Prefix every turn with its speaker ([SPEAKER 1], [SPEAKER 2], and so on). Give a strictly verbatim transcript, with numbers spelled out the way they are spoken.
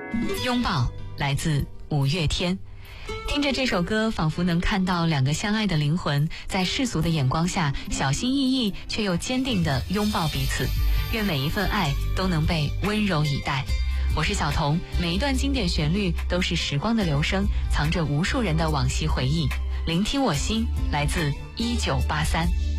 [SPEAKER 1] 拥抱来自五月天。听着这首歌，仿佛能看到两个相爱的灵魂在世俗的眼光下小心翼翼却又坚定地拥抱彼此，愿每一份爱都能被温柔以待。我是小童，每一段经典旋律都是时光的流声，藏着无数人的往昔回忆。聆听我心，来自一九八三。